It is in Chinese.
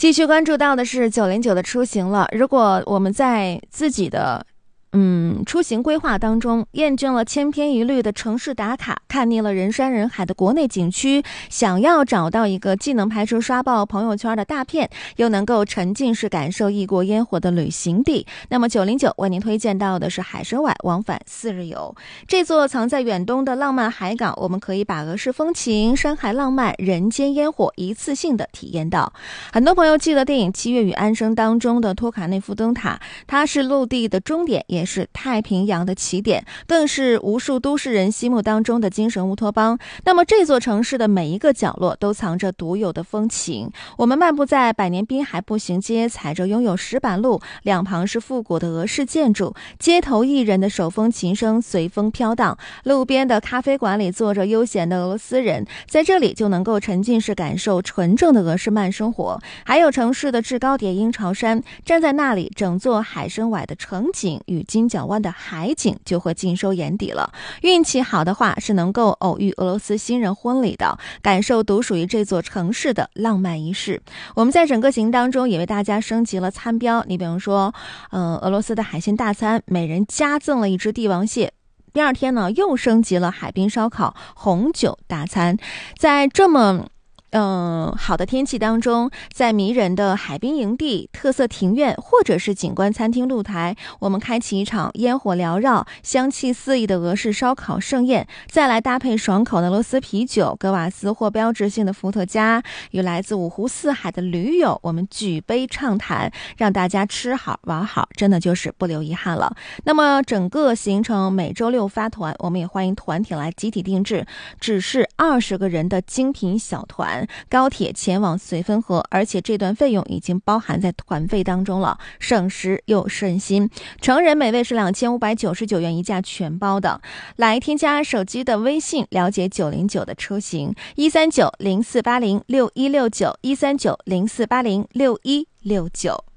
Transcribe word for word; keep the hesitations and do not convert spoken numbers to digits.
继续关注到的是九零九的出行了。如果我们在自己的嗯，出行规划当中验证了千篇一律的城市打卡，看腻了人山人海的国内景区，想要找到一个既能拍出刷爆朋友圈的大片，又能够沉浸式感受异国烟火的旅行地，那么九零九为您推荐到的是海参崴往返四日游。这座藏在远东的浪漫海港，我们可以把俄式风情、山海浪漫、人间烟火一次性的体验到。很多朋友记得电影《七月与安生》当中的托卡内夫灯塔，它是陆地的终点，也是太平洋的起点，更是无数都市人心目当中的精神乌托邦。那么这座城市的每一个角落都藏着独有的风情。我们漫步在百年滨海步行街，踩着拥有石板路，两旁是复古的俄式建筑，街头艺人的手风琴声随风飘荡，路边的咖啡馆里坐着悠闲的俄罗斯人，在这里就能够沉浸式感受纯正的俄式慢生活。还有城市的制高点鹰巢山，站在那里，整座海参崴的城景与金角湾的海景就会尽收眼底了。运气好的话，是能够偶遇俄罗斯新人婚礼的，感受独属于这座城市的浪漫仪式。我们在整个行当中也为大家升级了餐标，你比如说呃，俄罗斯的海鲜大餐，每人加赠了一只帝王蟹。第二天呢，又升级了海滨烧烤、红酒大餐。在这么嗯，好的天气当中，在迷人的海滨营地、特色庭院或者是景观餐厅露台，我们开启一场烟火缭绕、香气四溢的俄式烧烤盛宴，再来搭配爽口的俄罗斯啤酒、格瓦斯或标志性的伏特加，与来自五湖四海的驴友，我们举杯畅谈，让大家吃好玩好，真的就是不留遗憾了。那么整个行程每周六发团，我们也欢迎团体来集体定制，只是二十个人的精品小团，高铁前往绥芬河，而且这段费用已经包含在团费当中了，省时又顺心。成人每位是两千五百九十九元一价全包的。来添加手机的微信了解九零九的出行，一三九零四八零六一六九，一三九零四八零六一六九。